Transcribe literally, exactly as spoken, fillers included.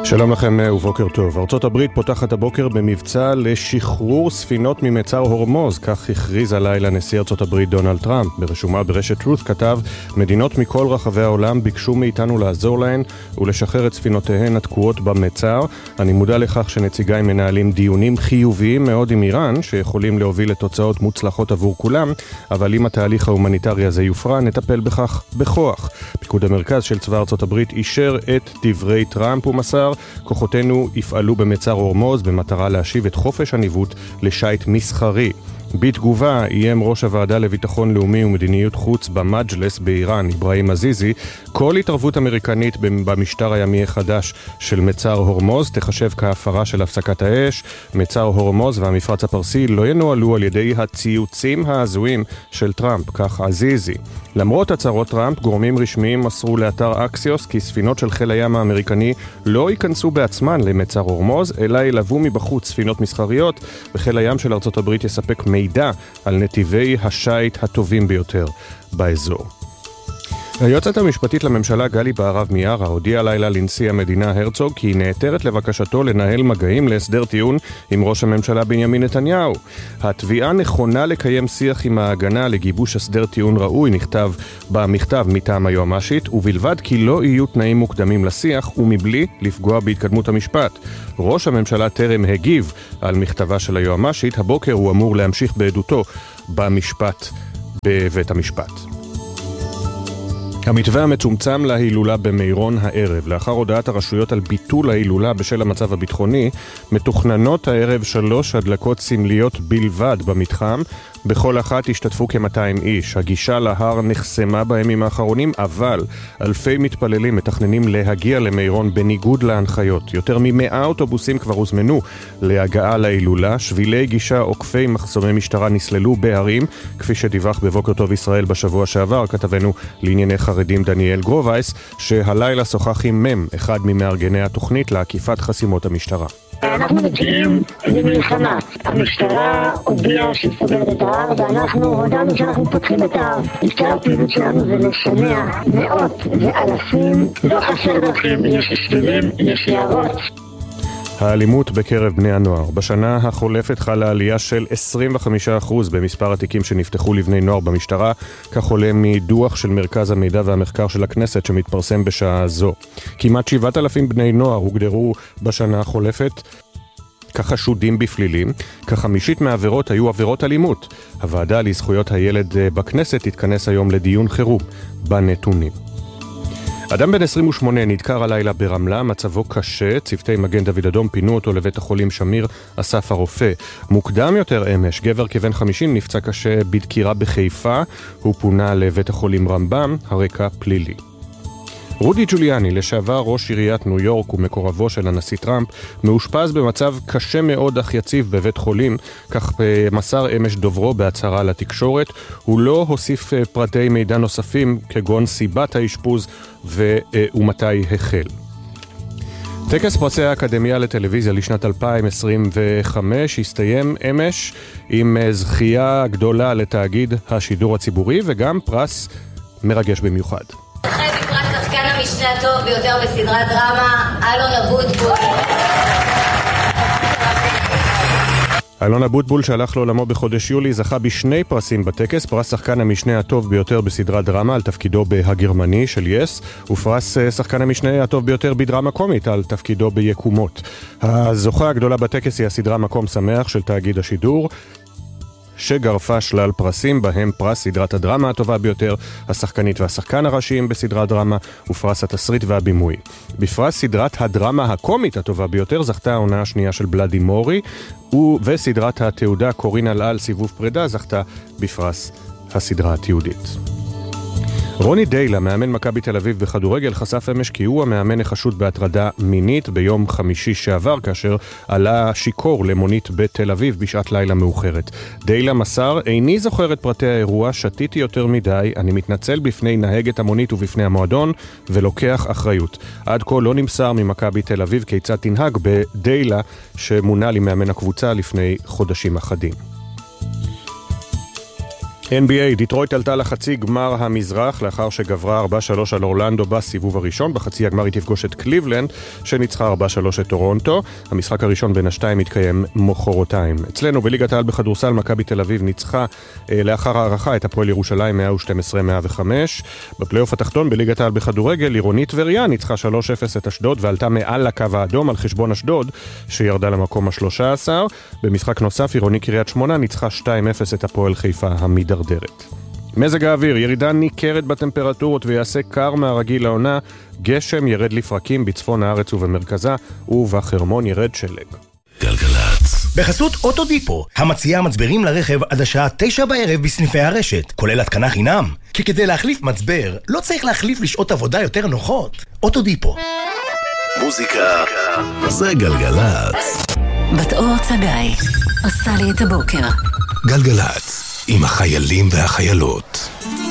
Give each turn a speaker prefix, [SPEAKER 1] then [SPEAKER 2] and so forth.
[SPEAKER 1] שלום לכם ובוקר טוב. ארצות הברית פותחת הבוקר במבצע לשחרור ספינות ממצר הורמוז, כך הכריז הלילה נשיא ארצות הברית דונלד טראמפ. ברשומה ברשת טרות כתב, מדינות מכל רחבי העולם ביקשו מאיתנו לעזור להן ולשחרר את ספינותיהן התקועות במצר. אני מודע לכך שנציגיי מנהלים דיונים חיוביים מאוד עם איראן, שיכולים להוביל לתוצאות מוצלחות עבור כולם, אבל אם התהליך ההומניטרי הזה יופרע, נטפל בכך בכוח. פיקוד המרכז של צבא ארצות הברית אישר את דברי טראמפ ומסר, כוחותינו יפעלו במצר הורמוז במטרה להשיב את חופש הניווט לשייט מסחרי. בתגובה איים ראש הוועדה לביטחון לאומי ומדיניות חוץ במג'לס באיראן, אברהים עזיזי, כל התערבות אמריקנית במשטר הימי החדש של מצר הורמוז תחשב כהפרה של הפסקת האש. מצר הורמוז והמפרץ הפרסי לא ינוהלו על ידי הציוצים ההזויים של טראמפ, כך עזיזי. למרות הצהרות טראמפ, גורמים רשמיים מסרו לאתר אקסיוס כי ספינות של חיל הים האמריקני לא ייכנסו בעצמן למצר הורמוז, אלא ילוו מבחוץ ספינות מסחריות, וחיל הים של ארצות הברית יספק מידע על נתיבי השייט הטובים ביותר באזור. היועצת המשפטית לממשלה גלי בהרב מיארה הודיעה לילה לנשיא המדינה הרצוג כי היא נעתרת לבקשתו לנהל מגעים להסדר טיעון עם ראש הממשלה בנימין נתניהו. התביעה נכונה לקיים שיח עם ההגנה לגיבוש הסדר טיעון ראוי, נכתב במכתב מטעם היועמ"שית, ובלבד כי לא יהיו תנאים מוקדמים לשיח ומבלי לפגוע בהתקדמות המשפט. ראש הממשלה טרם הגיב על מכתבה של היועמ"שית. הבוקר הוא אמור להמשיך בעדותו במשפט בבית המשפט. המתווה המצומצם להילולה במירון הערב. לאחר הודעת הרשויות על ביטול ההילולה בשל המצב הביטחוני, מתוכננות הערב שלוש הדלקות סמליות בלבד במתחם. בכל אחת השתתפו כ-מאתיים איש. הגישה להר נחסמה בימים האחרונים, אבל אלפי מתפללים מתכננים להגיע למירון בניגוד להנחיות. יותר ממאה אוטובוסים כבר הוזמנו להגעה להילולה. שבילי גישה עוקפי מחסומי משטרה נסללו בהרים, כפי שדיווח בבוקר טוב ישראל בשבוע שעבר כתבנו לענייני חרדים דניאל גרובייס, שהלילה שוחח עם מם, אחד ממארגני התוכנית לעקיפת חסימות המשטרה.
[SPEAKER 2] אנחנו מגיעים למלחמה. המשטרה הודיעה שהיא סוגרת את ההר, ואנחנו הודענו שאנחנו פותחים את ההר. עיקר הפעילות שלנו זה לשנע מאות ואלפים, לא חסר דרכים, יש שבילים, יש יערות.
[SPEAKER 1] האלימות בקרב בני הנוער. בשנה החולפת חלה עלייה של עשרים וחמישה אחוז במספר התיקים שנפתחו לבני נוער במשטרה, כך עולה מדוח של מרכז המידע והמחקר של הכנסת שמתפרסם בשעה זו. כמעט שבעת אלפים בני נוער הוגדרו בשנה החולפת כחשודים בפלילים, כחמישית מהעבירות היו עבירות אלימות. הוועדה לזכויות הילד בכנסת תתכנס היום לדיון חירום בנתונים. אדם בן עשרים ושמונה נדקר הלילה ברמלה, מצבו קשה, צוותי מגן דוד אדום פינו אותו לבית החולים שמיר אסף הרופא. מוקדם יותר אמש, גבר כבן חמישים נפצע קשה בדקירה בחיפה, הוא פונה לבית החולים רמב"ם, הרקע פלילי. רודי ג'וליאני, לשעבר ראש עיריית ניו יורק ומקורבו של הנשיא טראמפ, מאושפז במצב קשה מאוד אך יציב בבית חולים, כך מסר אמש דוברו בהצהרה לתקשורת. הוא לא הוסיף פרטי מידע נוספים כגון סיבת האשפוז ומתי החל. טקס פרסי האקדמיה לטלוויזיה לשנת אלפיים עשרים וחמש הסתיים אמש עם זכייה גדולה לתאגיד השידור הציבורי וגם פרס מרגש במיוחד.
[SPEAKER 3] המשנה הטוב ביותר בסדרת דרמה, אלון אבוטבול.
[SPEAKER 1] אלון אבוטבול שהלך לעולמו בחודש יולי זכה בשני פרסים בטקס, פרס שחקן המשנה הטוב ביותר בסדרת דרמה על תפקידו בהגרמני של יס, ופרס שחקן המשנה הטוב ביותר בדרמה קומית על תפקידו ביקומות. הזוכה הגדולה בטקס היא הסדרה מקום שמח של תאגיד השידור, שגרפה שלל פרסים, בהם פרס סדרת הדרמה הטובה ביותר, השחקנית והשחקן הראשיים בסדרת דרמה, ופרס התסריט והבימוי. בפרס סדרת הדרמה הקומית הטובה ביותר זכתה העונה השנייה של בלאדי מורי, וסדרת התעודה קורין אלעל סיבוב פרידה זכתה בפרס הסדרה התיעודית. רוני דיילה, מאמן מכבי תל אביב בכדורגל, חשף אמש כי הוא המאמן החשוד בהטרדה מינית ביום חמישי שעבר, כאשר עלה שיקור למונית בתל אביב בשעת לילה מאוחרת. דיילה מסר, איני זוכר את פרטי האירוע, שתיתי יותר מדי, אני מתנצל בפני נהגת המונית ובפני המועדון ולוקח אחריות. עד כה לא נמסר ממכבי תל אביב כיצד תנהג בדיילה שמונה למאמן הקבוצה לפני חודשים אחדים. אן בי איי, דיטרויט עלתה לחצי גמר המזרח לאחר שגברה ארבע שלוש על אורלנדו בסיבוב הראשון. בחצי הגמר היא תפגוש את קליבלנד שניצחה ארבע שלוש את טורונטו. המשחק הראשון בין השתיים מתקיים מחרתיים. אצלנו בליגת העל בכדורסל מכבי תל אביב ניצחה אה, לאחר הערכה את הפועל ירושלים מאה ושתים עשרה מאה וחמש. בפלייאוף התחתון בליגת העל בכדורגל עירונית טבריה ניצחה שלוש אפס את אשדוד ועלתה מעל לקו האדום על חשבון אשדוד שירדה למקום ה-שלוש עשרה. במשחק נוסף עירוני קריית שמונה ניצחה שתיים אפס את הפועל חיפה המדרדרת. מזג האוויר, ירידה ניכרת בטמפרטורות ויעשה קר מהרגיל לעונה. גשם ירד לפרקים בצפון הארץ ובמרכזה, ובחרמון ירד שלג.
[SPEAKER 4] גלגלץ. בחסות אוטודיפו, המציעה מצברים לרכב עד השעה תשע בערב בסניפי הרשת, כולל התקנה חינם. כי כדי להחליף מצבר, לא צריך להחליף לשעות עבודה יותר נוחות. אוטודיפו.
[SPEAKER 5] מוזיקה זה גלגלץ.
[SPEAKER 6] בת אור צגאי עושה לי את הבוקר.
[SPEAKER 5] גלגלץ עם החיילים והחיילות.